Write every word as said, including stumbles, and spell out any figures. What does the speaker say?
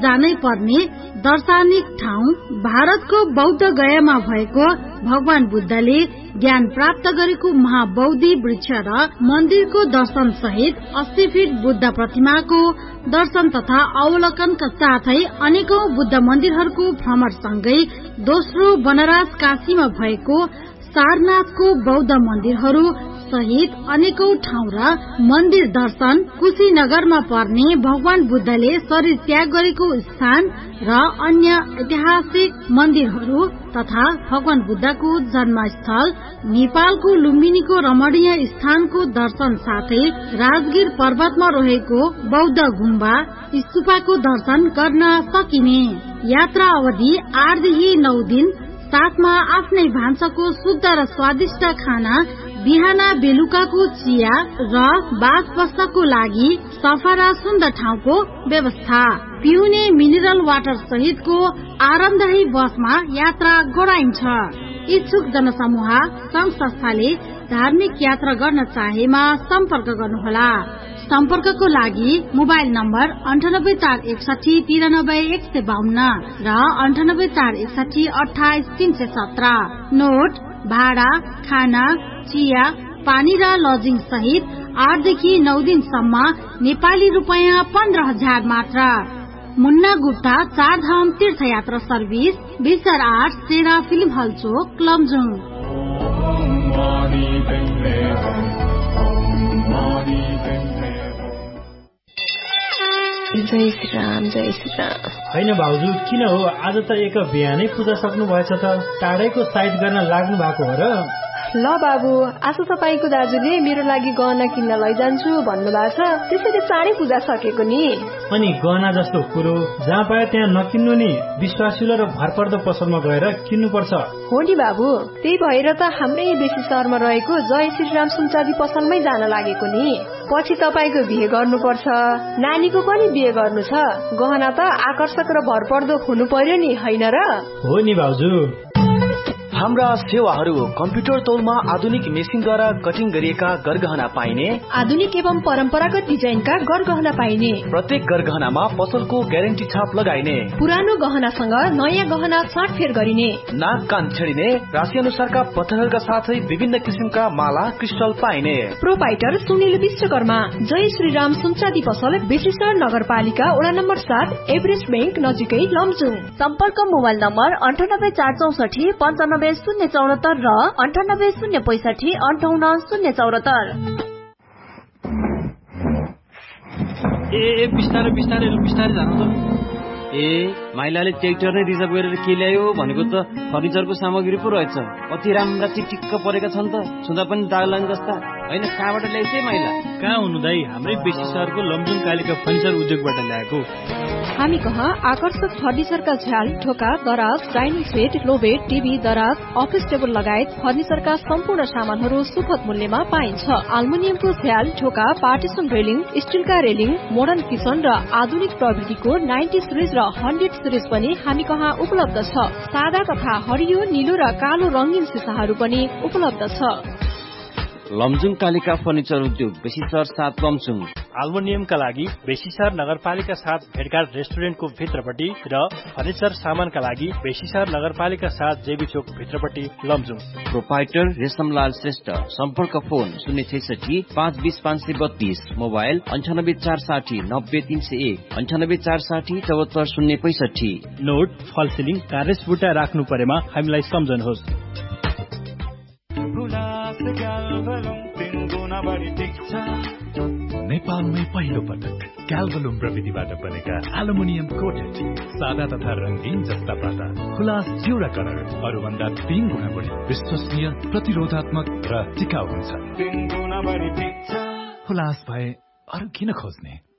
जानै पर्ने दार्शनिक ठाउँ भारतको बौद्ध गयामा भएको भगवान बुद्धले ज्ञान प्राप्त गरेको महाबौद्धि वृक्ष र मन्दिरको दर्शन सहित अस्सी फीट बुद्ध प्रतिमाको दर्शन तथा अवलोकनका साथै अनेकौं बुद्ध मन्दिरहरूको भ्रमण सँगै दोस्रो वनराज काशीमा भएको सारनाथको बौद्ध मन्दिरहरू सहित अनेकौं ठाउँ र मन्दिर दर्शन, कुशीनगरमा पर्ने भगवान बुद्धले शरीर त्याग गरेको स्थान र अन्य ऐतिहासिक मन्दिरहरू तथा भगवान बुद्धको जन्मस्थल नेपालको लुम्बिनीको रमणीय स्थानको दर्शन साथै राजगिर पर्वतमा रहेको बौद्ध गुम्बा स्तूपको दर्शन गर्न सकिने। यात्रा अवधि आठदेखि नौ दिन, साथमा आफ्नै भान्साको शुद्ध र स्वादिष्ट खाना, बिहान बेलुकाको चिया र बास बस्नको लागि सफा र सुन्दर ठाउँको व्यवस्था, पिउने मिनरल वाटर सहितको आरामदायी बसमा यात्रा गराइन्छ। इच्छुक जनसमूह संघ संस्थाले धार्मिक यात्रा गर्न चाहेमा सम्पर्क गर्नुहोला। सम्पर्कको लागि मोबाइल नम्बर अन्ठानब्बे चार एकसाठी तिरानब्बे एक सय बाहन्न र अन्ठानब्बे चार एकसाठी अठाइस तीन सय सत्र। नोट, भाडा, खाना, चिया, पानी र लजिङ सहित आठदेखि नौ दिनसम्म नेपाली रुपियाँ पन्ध्र हजार मात्र। मुन्ना गुप्ता चारधाम तीर्थयात्रा सर्भिस, बिसर आठ, सेरा फिल्म हल चोक, लमजुङ। जय श्री राम, जय श्री राम। होइन भाउजू, किन हो आज त एक बिहानै पूजा सक्नु भएछ त? टाढैको साइड गर्न लाग्नु भएको हो र? ल बाबु, आज तपाईँको दाजुले मेरो लागि गहना किन्न लैजान्छु भन्नुभएको छ, त्यसैले चाँडै पूजा सकेको नि। अनि गहना जस्तो कुरो जहाँ पाए त्यहाँ नकिन्नु नि, विश्वासिलो र भरपर्दो पसलमा गएर किन्नु पर्छ। हो नि बाबु, त्यही भएर त हाम्रै बेसी शहरमा रहेको जय श्रीराम सुनचाँदी पसलमै जान लागेको नि। पछि तपाईँको बिहे गर्नुपर्छ, नानीको पनि बिहे गर्नु छ, गहना त आकर्षक र भरपर्दो हुनु पर्यो नि, होइन र? हो नि भाउजू। हाम्रा सेवाहरू कम्प्युटर तौलमा आधुनिक मेसिनद्वारा कटिङ गरिएका गरगहना पाइने, आधुनिक एवं परम्परागत डिजाइनका गरगहना पाइने, प्रत्येक गरगहनामा पसलको ग्यारेन्टी छाप लगाइने, पुरानो गहनासँग नयाँ गहना साटफेर गरिने, नाक कान छेडिने राशि अनुसारका पत्थरहरूका साथै विभिन्न किसिमका माला क्रिस्टल पाइने। प्रोपाइटर सुनिल विश्वकर्मा, जय श्रीराम सुनचाँदी पसल, बेसीसर नगरपालिका वडा नम्बर सात, एभरेस्ट बैंक नजिकै, लमजुङ। सम्पर्क मोबाइल नम्बर अन्ठानब्बे चार चौसठी पन्चानब्बे शून्य चौरात्तर र अन्ठानब्बे शून्य पैसठी अन्ठाउन्न शून्य चौरात्तर। ए बिस्तारै बिस्तारै बिस्तारै जानु त। ए माइलाले ट्र्याक्टर नै रिजर्भ गरेर के ल्यायो भनेको त फर्निचरको सामग्री पो रहेछ। कति राम्रा चिटिक्क परेका छन् त, छुँदा पनि दाग लाग्ने जस्ता। होइन, कहाँबाट ल्याइछे माइला? कहाँ हुनु दाई, हाम्रै बेसी सहरको लमजुङ कालिका फर्निचर उद्योगबाट ल्याएको। हामी कहाँ आकर्षक फर्निचरका झ्याल, ढोका, दराज, डाइनिङ सेट, लोबेड, टिभी, दराज, अफिस टेबल लगायत फर्निचरका सम्पूर्ण सामानहरू सुपथ मूल्यमा पाइन्छ। एल्युमिनियमको झ्याल, ढोका, partition railing, स्टिलका railing, modern kitchen र आधुनिक प्रविधिको नाइन्टी सिरिज र हन्ड्रेड सिरिज पनि हामी कहाँ उपलब्ध छ। सादा तथा हरियो, निलो र कालो रंगीन सिसाहरू पनि उपलब्ध छ। लमजुङ कालिका फर्निचर उद्योग, बेसीसर सात, लमजुङ। एल्युमिनियमका लागि बेसीसर नगरपालिका साथ भेटघाट रेस्टुरेन्टको भित्रपट्टि र फर्निचर सामानका लागि बेसीसर नगरपालिका साथ जेबी चोक भित्रपट्टि, लमजुङ। प्रोपाइटर रेशमलाल श्रेष्ठ, सम्पर्क फोन शून्य छैसठी पाँच बीस पाँच सय बत्तीस, मोबाइल अन्ठानब्बे चार साठी नब्बे तीन सय एक, अन्ठानब्बे चार साठी चौहत्तर शून्य पैसठी। नोट, फल सिलिङ, कारेस बुट्टा राख्नु परेमा हामीलाई सम्झनुहोस्। नेपालमै पहिलो पटक क्याल्भलुम प्रविधिबाट बनेका एल्युमिनियम कोटेड सादा तथा रंगीन जस्ता पाता, खुलास चिउरा कलर, अरूभन्दा तीन गुणा बढी विश्वसनीय, प्रतिरोधात्मक र टिकाउ हुन्छ। खुलास भए अरू किन खोज्ने?